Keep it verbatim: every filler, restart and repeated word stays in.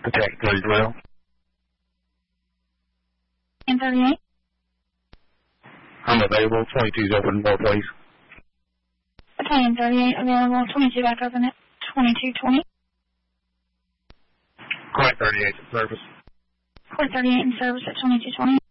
Attack thirty twelve. And thirty-eight. I'm available. twenty-two's open more, please. Okay, and thirty-eight available. twenty-two back open at twenty-two twenty. Quite thirty-eight in service. Quite thirty-eight in service at twenty-two twenty.